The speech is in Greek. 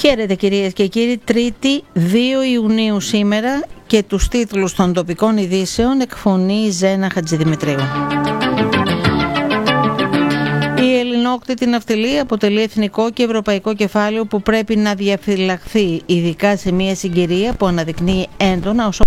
Χαίρετε κυρίες και κύριοι, Τρίτη 2 Ιουνίου σήμερα και τους τίτλους των τοπικών ειδήσεων εκφωνεί Ζένα Χατζηδημητρίου. Η ελληνόκτητη ναυτιλία αποτελεί εθνικό και ευρωπαϊκό κεφάλαιο που πρέπει να διαφυλαχθεί, ειδικά σε μια συγκυρία που αναδεικνύει έντονα όσο